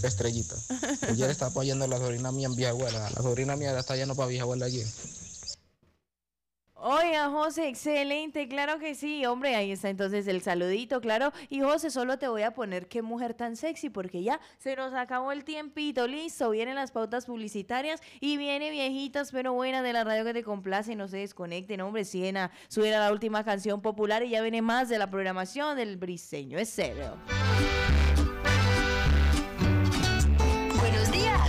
Estrellita. Ayer está apoyando a la sobrina mía en Viejaguela. La sobrina mía está yendo para Viejaguela allí. Oiga, José, excelente, claro que sí, hombre, ahí está entonces el saludito, claro. Y José, solo te voy a poner qué mujer tan sexy, porque ya se nos acabó el tiempito, listo, vienen las pautas publicitarias y viene viejitas pero buenas de la radio que te complace, no se desconecten, hombre, Siena, suena la última canción popular y ya viene más de la programación del Briseño, es serio.